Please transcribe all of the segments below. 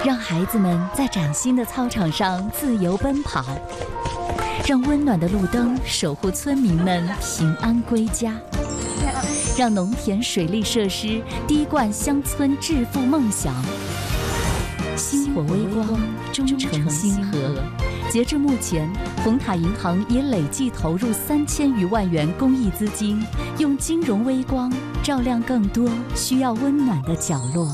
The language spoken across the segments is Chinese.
让孩子们在崭新的操场上自由奔跑，让温暖的路灯守护村民们平安归家，让农田水利设施滴灌乡村致富梦想。星火微光，忠诚星河。截至目前，红塔银行已累计投入3000余万元公益资金，用金融微光照亮更多需要温暖的角落。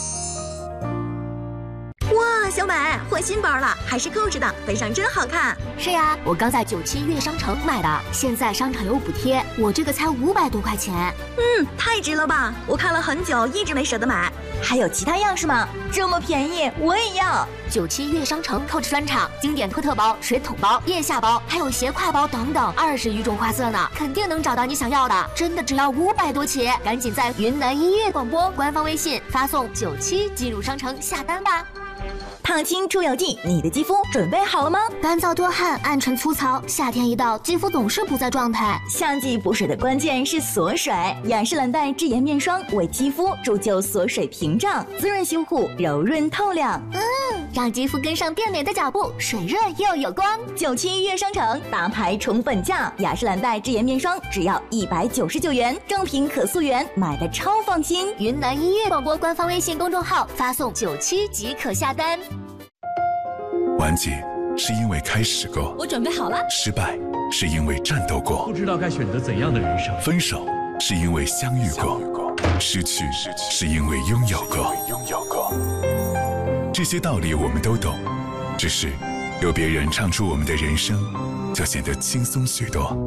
哇，小美换新包了，还是扣着的，背上真好看。 是呀，我刚在97悦商城买的，现在商场有补贴，我这个才500多块钱。 太值了吧！我看了很久，一直没舍得买。还有其他样式吗？这么便宜，我也要。 97悦商城Coach专场，经典托特包、水桶包、腋下包，还有斜挎包等等，20余种花色呢，肯定能找到你想要的。真的只要500多起，赶紧在云南音乐广播官方微信发送97进入商城下单吧。 烫青出油剂，你的肌肤准备好了吗？ 干燥多汗，暗沉粗糙，夏天一到，肌肤总是不在状态。 夏季补水的关键是锁水，雅诗兰黛智妍面霜为肌肤铸就锁水屏障，滋润修护，柔润透亮。 让肌肤跟上变美的脚步，水润又有光。 97悦商城大牌宠粉价，雅诗兰黛智妍面霜只要199元，正品可溯源，买的超放心。 云南音乐广播官方微信公众号发送97即可下单。 完结是因为开始过， 我准备好了。 失败是因为战斗过， 不知道该选择怎样的人生。 分手是因为相遇过，失去是因为拥有过。这些道理我们都懂，只是有别人唱出我们的人生，就显得轻松许多。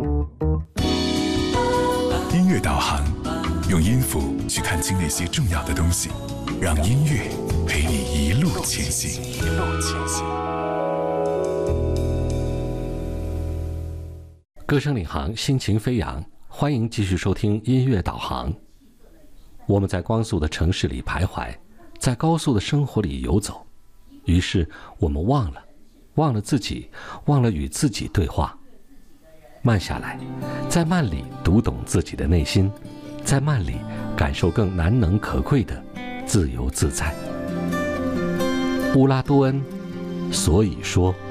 音乐导航，用音符去看清那些重要的东西，让音乐陪你一路前行。 歌声领航，心情飞扬，欢迎继续收听音乐导航。我们在光速的城市里徘徊，在高速的生活里游走，于是我们忘了自己，忘了与自己对话。慢下来，在慢里读懂自己的内心，在慢里感受更难能可贵的自由自在。乌拉多恩，所以说。